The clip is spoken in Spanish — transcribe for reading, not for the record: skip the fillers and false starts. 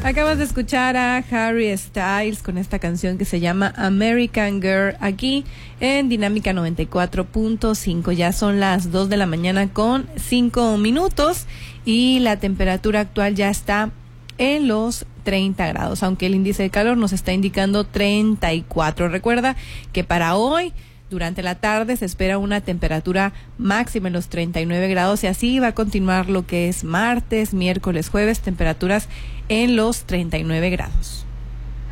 Acabas de escuchar a Harry Styles con esta canción que se llama American Girl aquí en Dinámica 94.5. Ya son las 2 de la mañana con 5 minutos y la temperatura actual ya está en los 30 grados, aunque el índice de calor nos está indicando 34. Recuerda que para hoy, durante la tarde, se espera una temperatura máxima en los 39 grados y así va a continuar lo que es martes, miércoles, jueves, temperaturas en los 39 grados.